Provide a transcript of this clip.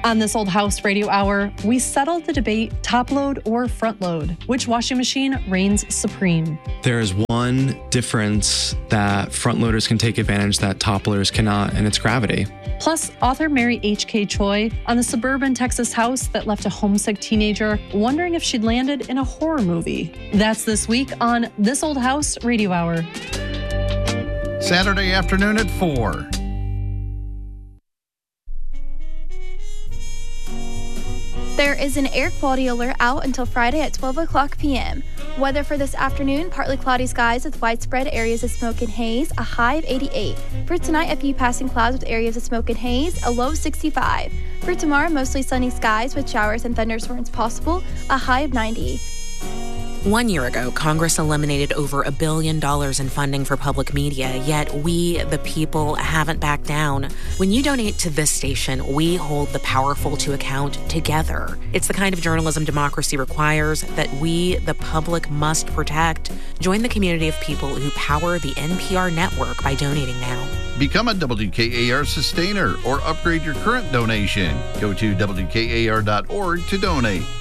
On This Old House Radio Hour, we settled the debate top load or front load. Which washing machine reigns supreme? There is one difference that front loaders can take advantage that top loaders cannot, and it's gravity. Plus, author Mary H.K. Choi on the suburban Texas house that left a homesick teenager wondering if she'd landed in a horror movie. That's this week on This Old House Radio Hour. Saturday afternoon at 4. There is an air quality alert out until Friday at 12 o'clock p.m. Weather for this afternoon, partly cloudy skies with widespread areas of smoke and haze, a high of 88. For tonight, a few passing clouds with areas of smoke and haze, a low of 65. For tomorrow, mostly sunny skies with showers and thunderstorms possible, a high of 90. 1 year ago, Congress eliminated over $1 billion in funding for public media, yet we, the people, haven't backed down. When you donate to this station, we hold the powerful to account together. It's the kind of journalism democracy requires that we, the public, must protect. Join the community of people who power the NPR network by donating now. Become a WKAR sustainer or upgrade your current donation. Go to WKAR.org to donate.